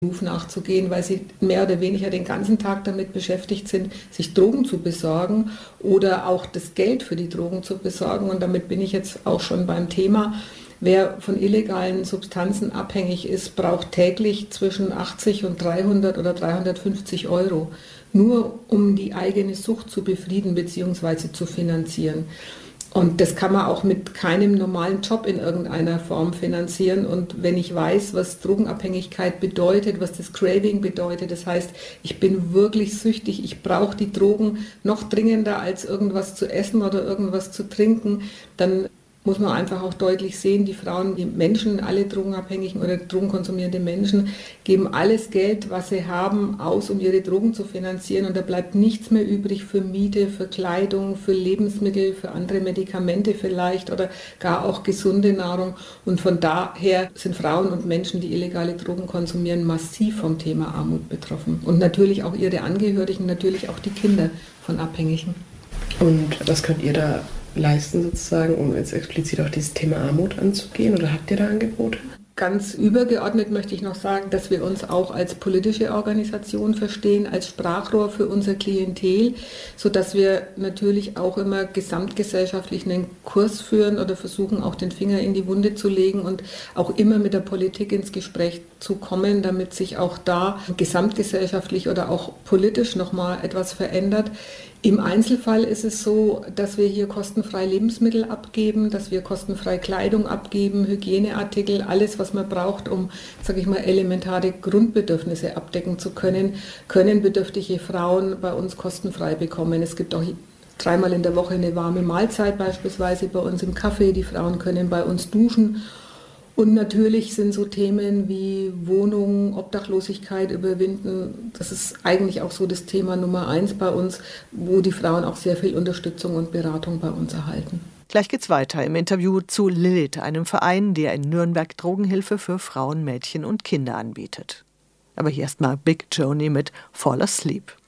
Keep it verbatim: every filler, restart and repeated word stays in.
Beruf nachzugehen, weil sie mehr oder weniger den ganzen Tag damit beschäftigt sind, sich Drogen zu besorgen oder auch das Geld für die Drogen zu besorgen. Und damit bin ich jetzt auch schon beim Thema. Wer von illegalen Substanzen abhängig ist, braucht täglich zwischen achtzig und dreihundert oder dreihundertfünfzig Euro, nur um die eigene Sucht zu befrieden bzw. zu finanzieren. Und das kann man auch mit keinem normalen Job in irgendeiner Form finanzieren. Und wenn ich weiß, was Drogenabhängigkeit bedeutet, was das Craving bedeutet, das heißt, ich bin wirklich süchtig, ich brauche die Drogen noch dringender als irgendwas zu essen oder irgendwas zu trinken, dann muss man einfach auch deutlich sehen, die Frauen, die Menschen, alle Drogenabhängigen oder drogenkonsumierende Menschen, geben alles Geld, was sie haben, aus, um ihre Drogen zu finanzieren. Und da bleibt nichts mehr übrig für Miete, für Kleidung, für Lebensmittel, für andere Medikamente vielleicht oder gar auch gesunde Nahrung. Und von daher sind Frauen und Menschen, die illegale Drogen konsumieren, massiv vom Thema Armut betroffen. Und natürlich auch ihre Angehörigen, natürlich auch die Kinder von Abhängigen. Und was könnt ihr da leisten sozusagen, um jetzt explizit auch dieses Thema Armut anzugehen, oder habt ihr da Angebote? Ganz übergeordnet möchte ich noch sagen, dass wir uns auch als politische Organisation verstehen, als Sprachrohr für unser Klientel, sodass wir natürlich auch immer gesamtgesellschaftlich einen Kurs führen oder versuchen auch den Finger in die Wunde zu legen und auch immer mit der Politik ins Gespräch zu kommen, damit sich auch da gesamtgesellschaftlich oder auch politisch nochmal etwas verändert. Im Einzelfall ist es so, dass wir hier kostenfrei Lebensmittel abgeben, dass wir kostenfrei Kleidung abgeben, Hygieneartikel, alles, was man braucht, um, sage ich mal, elementare Grundbedürfnisse abdecken zu können, können bedürftige Frauen bei uns kostenfrei bekommen. Es gibt auch dreimal in der Woche eine warme Mahlzeit beispielsweise bei uns im Café. Die Frauen können bei uns duschen. Und natürlich sind so Themen wie Wohnung, Obdachlosigkeit überwinden, das ist eigentlich auch so das Thema Nummer eins bei uns, wo die Frauen auch sehr viel Unterstützung und Beratung bei uns erhalten. Gleich geht's weiter im Interview zu Lilith, einem Verein, der in Nürnberg Drogenhilfe für Frauen, Mädchen und Kinder anbietet. Aber hier erst mal Big Joni mit Fall Asleep.